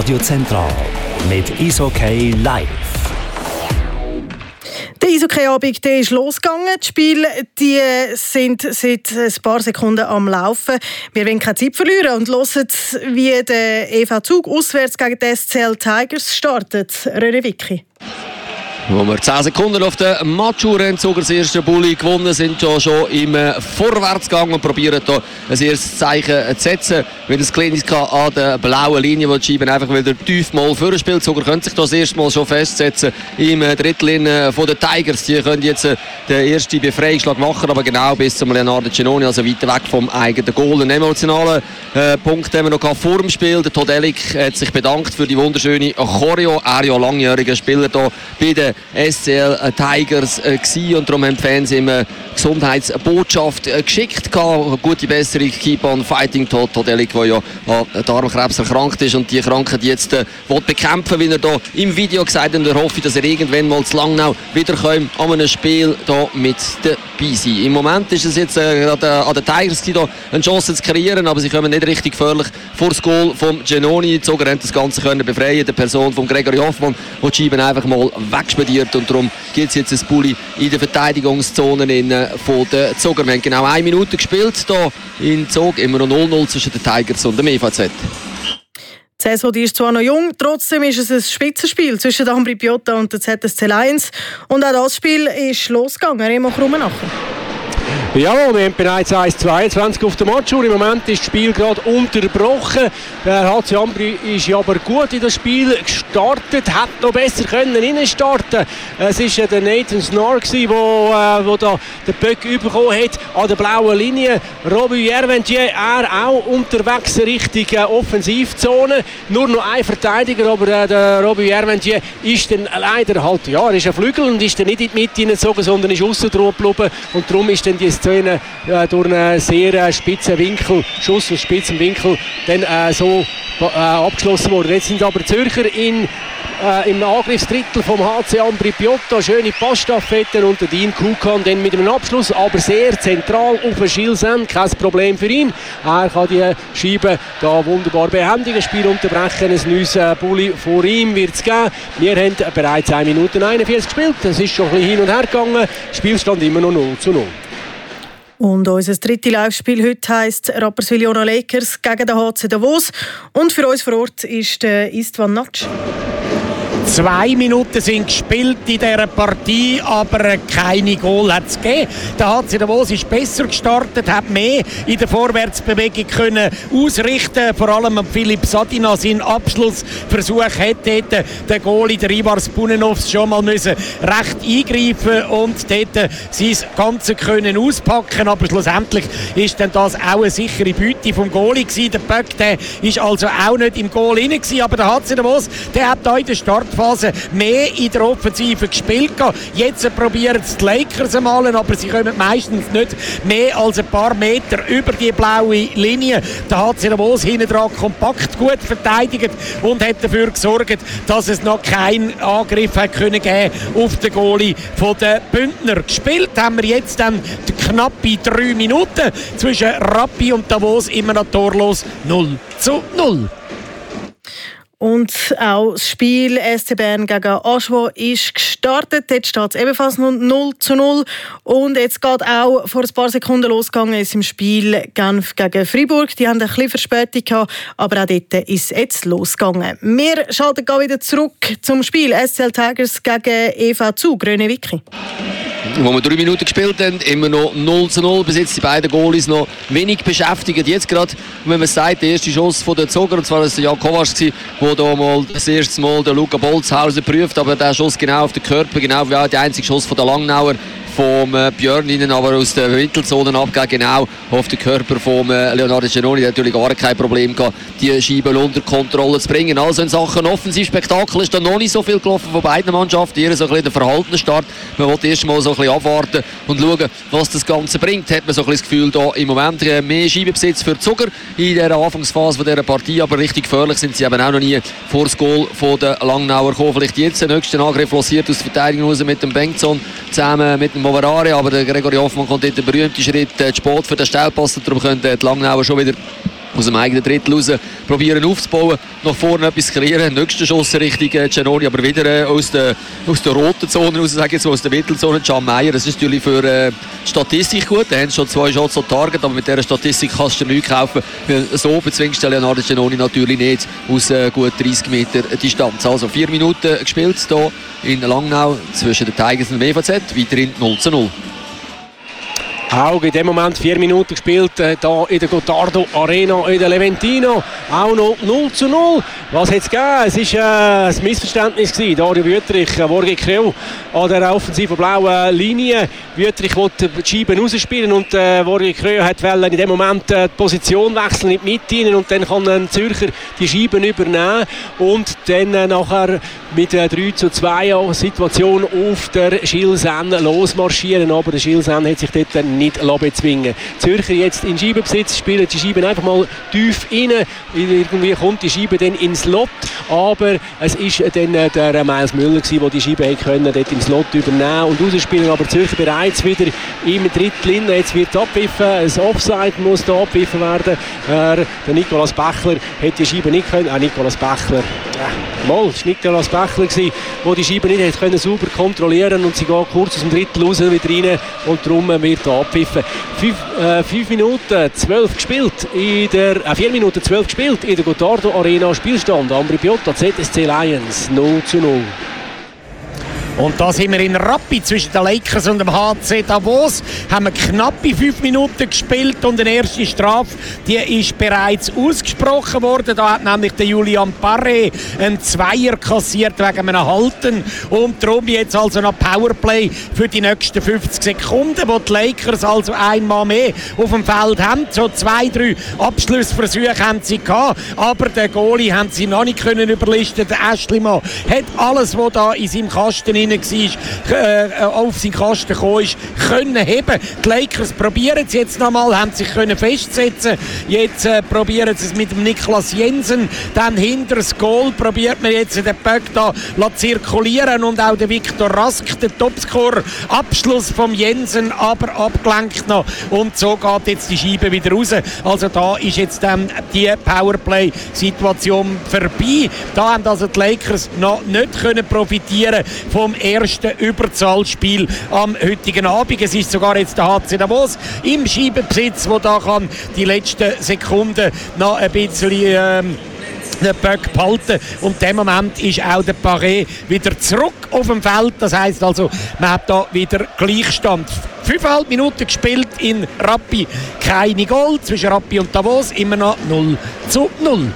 Radio Zentral mit Eishockey live. Der Eishockey-Abend ist losgegangen. Die Spiele sind seit ein paar Sekunden am Laufen. Wir wollen keine Zeit verlieren und hören, wie der EV Zug auswärts gegen die SCL Tigers startet. René Wicki. Wo wir 10 Sekunden auf der Matchuhr haben, sogar das erste Bulli gewonnen, sind schon im Vorwärtsgang und probieren hier ein erstes Zeichen zu setzen. Mit das Klinika an der blauen Linie, wo die Scheiben einfach wieder tief mal vorspielt. Sogar könnte sich das erste Mal schon festsetzen im Drittel von den Tigers. Die können jetzt den ersten Befreiungsschlag machen, aber genau bis zum Leonardo Cenoni, also weiter weg vom eigenen Goal. Einen emotionalen Punkt haben wir noch vor dem Spiel. Der Todelik hat sich bedankt für die wunderschöne Choreo. Er ja langjähriger Spieler hier bei den SCL Tigers gewesen, und darum haben die Fans ihm eine Gesundheitsbotschaft geschickt. Gute Besserung, keep on fighting. Todelik, der ja an Darmkrebs erkrankt ist und die Krankheit jetzt bekämpfen, wie er da im Video gesagt hat, und er hofft, dass er irgendwann mal zu Langnau wiederkommt an einem Spiel da mit dabei sein. Im Moment ist es jetzt an den Tigers hier eine Chance zu kreieren, aber sie kommen nicht richtig gefährlich vor das Goal von Cenoni. Die Zoger haben das Ganze können befreien, der Person von Gregory Hoffmann, der die Scheiben einfach mal wegspediert, und darum gibt es jetzt ein Bulli in der Verteidigungszone von den Zoger. Wir haben genau 1 Minute gespielt hier in Zog, immer noch 0-0 zwischen den Tigers und dem EVZ. Die Saison ist zwar noch jung, trotzdem ist es ein Spitzenspiel zwischen der Ambri Piotta und der ZSC Lions. Und auch das Spiel ist losgegangen. Remo Krummenacher. Ja, wir haben bereits 1:22 auf der Matchuhr. Im Moment ist das Spiel gerade unterbrochen. Der HC Ambri ist aber gut in das Spiel gestartet, hat noch besser können reinstarten. Es war der Nathan Snar, der da den Böck bekommen hat an der blauen Linie. Robbie Jerventier, er auch unterwegs Richtung Offensivzone. Nur noch ein Verteidiger, aber der Robbie Jerventier ist dann leider halt, ja, er ist ein Flügel und ist dann nicht in die Mitte hineingezogen, sondern ist aussen drauf geblieben. Und darum ist dann die Szene durch einen sehr spitzen Winkel, Schuss aus spitzen Winkel, dann so abgeschlossen worden. Jetzt sind aber Zürcher im Angriffsdrittel vom HC Ambri Piotta. Schöne Passstaffetten und der Dean Kukan dann mit einem Abschluss, aber sehr zentral auf den Schilsen. Kein Problem für ihn. Er kann die Scheibe da wunderbar behändigen, Spiel unterbrechen. Ein neues Bulli vor ihm wird es geben. Wir haben bereits 1 Minute 41 gespielt. Es ist schon ein bisschen hin und her gegangen. Spielstand immer noch 0:0. Und unser drittes Live-Spiel heute heisst Rapperswil-Jona Lakers gegen den HC Davos. Und für uns vor Ort ist der Istvan Natsch. 2 Minuten sind gespielt in dieser Partie, aber keine Goal hat es gegeben. Der HC Davos ist besser gestartet, hat mehr in der Vorwärtsbewegung können ausrichten. Vor allem Philipp Sadina seinen Abschlussversuch hätte der Goalie, der Ivars Bunenovs, schon mal müssen recht eingreifen und dort sein Ganze können auspacken. Aber schlussendlich ist dann das auch eine sichere Beute vom Goalie gewesen. Der Böck, der ist also auch nicht im Goal rein gewesen, aber der HC Davos, der hat da in der Startphase mehr in der Offensive gespielt. Jetzt probieren es die Lakers einmal, aber sie kommen meistens nicht mehr als ein paar Meter über die blaue Linie. Der HC Davos hinten dran kompakt gut verteidigt und hat dafür gesorgt, dass es noch keinen Angriff hat können geben auf den Goalie von den Bündner. Gespielt haben wir jetzt dann knappe 3 Minuten zwischen Rappi und Davos, immer noch torlos 0:0. Und auch das Spiel SC Bern gegen Aschwo ist gestartet. Dort steht es ebenfalls 0:0. Und jetzt geht auch vor ein paar Sekunden losgegangen ist im Spiel Genf gegen Freiburg. Die haben ein bisschen Verspätung gehabt, aber auch dort ist es jetzt losgegangen. Wir schalten wieder zurück zum Spiel SCL Tigers gegen EV Zug. René Wicki. Wo wir 3 Minuten gespielt haben, immer noch 0:0. Bis jetzt die beiden Goalies noch wenig beschäftigt. Jetzt gerade, wenn man sagt, der erste Schuss von den Zoger, und zwar war es der Jan Kovacs, der da mal das erste Mal den Luca Bolzhauser prüft, aber der Schuss genau auf den Körper, genau wie auch der einzige Schuss von der Langnauer vom Björn innen, aber aus der Mittelzone abgegeben, genau auf den Körper vom Leonardo Cenoni. Der hat natürlich gar kein Problem gehabt, die Scheibe unter Kontrolle zu bringen. Also in Sachen Offensivspektakel ist da noch nicht so viel gelaufen von beiden Mannschaften. Hier so ein bisschen der verhaltene Start. Man wollte erst mal so ein bisschen abwarten und schauen, was das Ganze bringt. Hat man so ein bisschen das Gefühl, da im Moment mehr Scheibenbesitz für Zucker in der Anfangsphase dieser Partie, aber richtig gefährlich sind sie eben auch noch nie vor das Goal von der Langnauer gekommen. Vielleicht jetzt den nächsten Angriff lanciert aus der Verteidigung raus mit dem Bengtson zusammen mit dem Moverare, aber der Gregory Hoffmann kommt in den berühmten Schritt zu spät für den Stellpass, darum können die Langnauer schon wieder aus dem eigenen Drittel raus probieren aufzubauen, nach vorne etwas zu kreieren. Nächster Schuss Richtung Giannoni, aber wieder aus der roten Zone raus, sage ich jetzt, aus der Mittelzone. Can Meyer, das ist natürlich für die Statistik gut. Da haben schon 2 Shots on Target, aber mit dieser Statistik kannst du nichts kaufen. So bezwingst du Leonardo Giannoni natürlich nicht aus gut 30 Meter Distanz. Also 4 Minuten gespielt hier in Langnau zwischen den Tigers und dem EVZ, weiterhin 0:0. Auch in dem Moment 4 Minuten gespielt, hier in der Gottardo Arena in der Leventino. Auch noch 0:0. Was hat es gegeben? Es war ein Missverständnis gewesen. Dario Wüttrich, Vorge Creo an der offensiven blauen Linie. Wüttrich wollte die Scheiben rausspielen und Vorge Creo wollte in dem Moment die Position wechseln in die Mitte und dann kann ein Zürcher die Scheiben übernehmen und dann nachher mit 3:2 Situation auf der Schilsen losmarschieren. Aber der Schilsen hat sich dort nicht bezwingen. Zürcher jetzt in Scheibenbesitz, spielen die Scheiben einfach mal tief rein. Irgendwie kommt die Scheibe dann ins Lot, aber es ist dann der Miles Müller gewesen, der die Scheibe können dort im Slot übernehmen und rausspielen. Aber Zürcher bereits wieder im Drittel. Jetzt wird abgepfiffen, ein Offside muss da abgepfiffen werden. Der Nicolas Bächler hätte die Scheibe nicht können. Nicolas Bächler. Es war Nicolas Bächler, der die Scheibe nicht können sauber kontrollieren und sie geht kurz aus dem Drittel raus wieder rein und darum wird da abgepfiffen. 4 Minuten 12 gespielt in der Gottardo Arena. Spielstand Ambri Piotta, ZSC Lions 0:0. Und da sind wir in Rappi zwischen den Lakers und dem HC Davos. Haben wir knappe 5 Minuten gespielt und eine erste Strafe, die ist bereits ausgesprochen worden. Da hat nämlich der Julian Paré einen Zweier kassiert wegen einem Halten. Und darum jetzt also noch Powerplay für die nächsten 50 Sekunden, wo die Lakers also einmal mehr auf dem Feld haben. So 2-3 Abschlussversuche haben sie gehabt, aber den Goalie haben sie noch nicht können überlisten. Der Ashley-Mann hat alles, was da in seinem Kasten auf seinen Kasten gekommen ist, können heben. Die Lakers probieren es jetzt nochmal, haben sich können festsetzen. Jetzt probieren sie es mit dem Niklas Jensen. Dann hinter das Goal probiert man jetzt den Böck da zirkulieren und auch der Viktor Rask, der Topscorer. Abschluss vom Jensen, aber abgelenkt noch. Und so geht jetzt die Scheibe wieder raus. Also da ist jetzt die Powerplay-Situation vorbei. Da haben also die Lakers noch nicht können profitieren vom ersten Überzahlspiel am heutigen Abend. Es ist sogar jetzt der HC Davos im Scheibenbesitz, wo da kann die letzten Sekunden noch ein bisschen den Böck behalten. Und in dem Moment ist auch der Paré wieder zurück auf dem Feld. Das heisst also, man hat da wieder Gleichstand. 5,5 Minuten gespielt in Rappi. Keine Goal zwischen Rappi und Davos. Immer noch 0:0.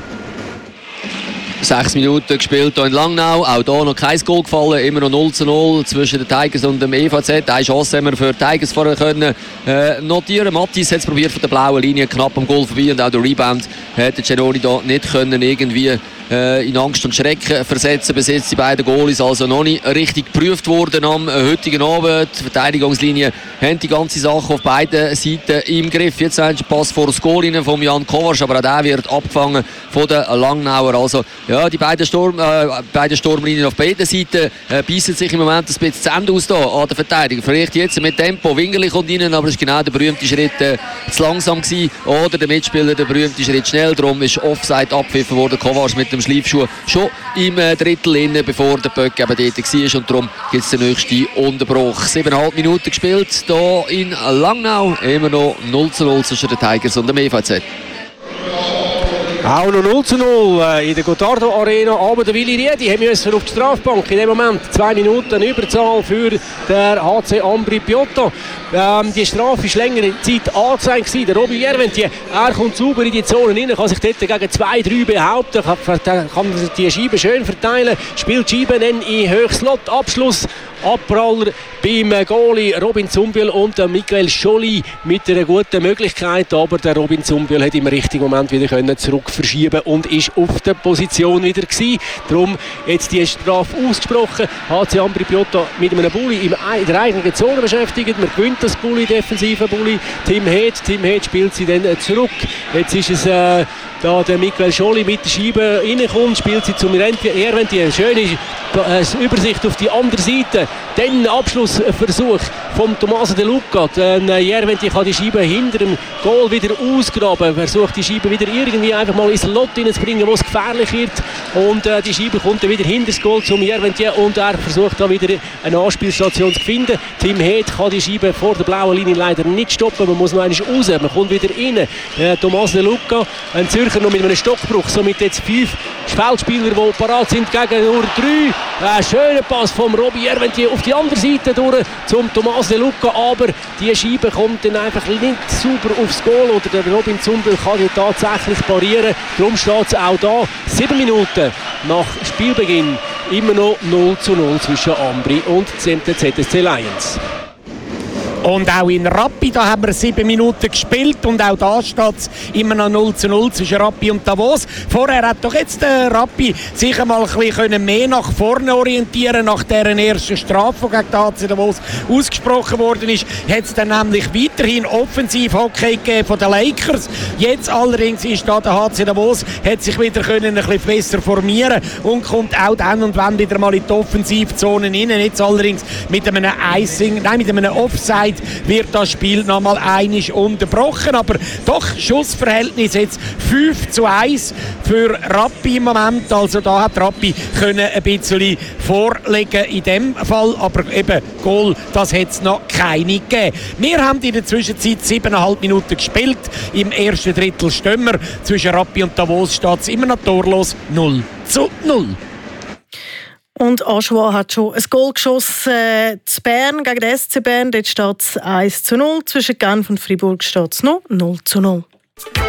6 Minuten gespielt hier in Langnau, auch hier noch kein Goal gefallen, immer noch 0:0 zwischen den Tigers und dem EVZ. Eine Chance haben wir für die Tigers vorher können notieren. Mattis hat es probiert von der blauen Linie, knapp am Goal vorbei und auch der Rebound hätte Giannoni da nicht können irgendwie in Angst und Schrecken versetzen. Bis jetzt die beiden Goalies also noch nicht richtig geprüft worden am heutigen Abend. Die Verteidigungslinie haben die ganze Sache auf beiden Seiten im Griff. Jetzt ein Pass vor das Goal rein von Jan Kovac, aber auch der wird abgefangen von den Langnauer. Also ja, die beiden Sturmlinien auf beiden Seiten beißen sich im Moment ein bisschen zu Ende aus da an der Verteidigung. Vielleicht jetzt mit Tempo, Wingerli kommt rein, aber es war genau der berühmte Schritt zu langsam gewesen. Oder der Mitspieler der berühmte Schritt schnell. Darum ist Offside abgepfiffen worden. Kovac mit dem Schleifschuh schon im Drittel innen, bevor der Böck eben dort war. Und darum gibt es den nächsten Unterbruch. 7,5 Minuten gespielt hier in Langnau. Immer noch 0:0 zwischen den Tigers und dem EVZ. Auch noch 0:0 in der Gottardo Arena, aber der Willi Riedi musste auf die Strafbank in dem Moment. 2 Minuten Überzahl für den HC Ambri Piotta. Die Strafe war längere Zeit angezeigt. Der Robbie Jerventier, er kommt sauber in die Zone rein, kann sich dort gegen 2-3 behaupten, kann die Scheibe schön verteilen, spielt die Scheibe dann in Höchslot. Abschluss, Abpraller beim Goalie Robin Zumbiel und Michael Scholli mit einer guten Möglichkeit, aber der Robin Zumbiel hat im richtigen Moment wieder zurück verschieben und ist auf der Position wieder gewesen. Darum jetzt die Strafe ausgesprochen. HC Ambri Piotta mit einem Bulli in der eigenen Zone beschäftigt. Man gewinnt das Bulli, defensive Bulli. Tim Head spielt sie dann zurück. Jetzt ist es da der Michael Scholli mit der Scheibe reinkommt, spielt sie zum Erwenti. Schöne Übersicht auf die andere Seite. Dann Abschlussversuch von Tommaso De Luca. Erwenti kann die Scheibe hinter dem Goal wieder ausgraben. Versucht die Scheibe wieder irgendwie einfach mal ins Lot hineinzubringen, wo es gefährlich wird. Und die Scheibe kommt dann wieder hinter das Goal zum Erwenti. Und er versucht da wieder eine Anspielstation zu finden. Tim Heed kann die Scheibe vor der blauen Linie leider nicht stoppen. Man muss noch einmal raus. Man kommt wieder rein. Tommaso De Luca, ein Zürcher noch mit einem Stockbruch. Somit jetzt 5 Feldspieler, die parat sind gegen nur 3. Ein schöner Pass vom Robbie Erwenti auf die andere Seite durch zum Tommaso De Luca. Aber die Scheibe kommt dann einfach nicht sauber aufs Goal. Oder der Robin Zundel kann die tatsächlich parieren. Darum steht es auch da 7 Minuten nach Spielbeginn immer noch 0:0 zwischen Ambri und ZSC Lions. Und auch in Rappi, da haben wir 7 Minuten gespielt und auch da steht es immer noch 0:0 zwischen Rappi und Davos. Vorher hat doch jetzt der Rappi sich mal ein bisschen mehr nach vorne orientieren nach deren ersten Strafe, die gegen HC Davos ausgesprochen worden ist. Hat es dann nämlich weiterhin Offensiv-Hockey gegeben von den Lakers. Jetzt allerdings ist da der HC Davos, hat sich wieder ein bisschen besser formieren und kommt auch dann und wann wieder mal in die Offensivzonen rein. Jetzt allerdings mit einem mit einem Offside wird das Spiel noch mal einmal unterbrochen, aber doch Schussverhältnis jetzt 5:1 für Rappi im Moment, also da hat Rappi können ein bisschen vorlegen in dem Fall, aber eben Goal, das hat es noch keine gegeben. Wir haben in der Zwischenzeit 7,5 Minuten gespielt, im ersten Drittel stehen wir, zwischen Rappi und Davos steht es immer noch torlos 0:0. Und Aschua hat schon ein Goal geschossen zu Bern gegen den SC Bern. Dort steht es 1:0. Zwischen Genf und Fribourg steht es noch 0:0.